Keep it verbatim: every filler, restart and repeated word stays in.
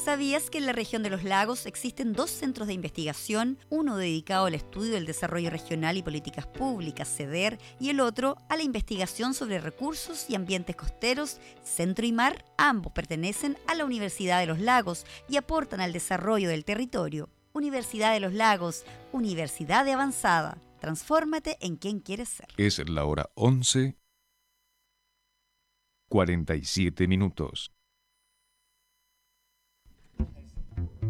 ¿Sabías que en la región de los lagos existen dos centros de investigación, uno dedicado al estudio del desarrollo regional y políticas públicas, CEDER, y el otro a la investigación sobre recursos y ambientes costeros, Centro y Mar? Ambos pertenecen a la Universidad de los Lagos y aportan al desarrollo del territorio. Universidad de los Lagos, Universidad de Avanzada. Transfórmate en quien quieres ser. Es la hora once, cuarenta y siete minutos.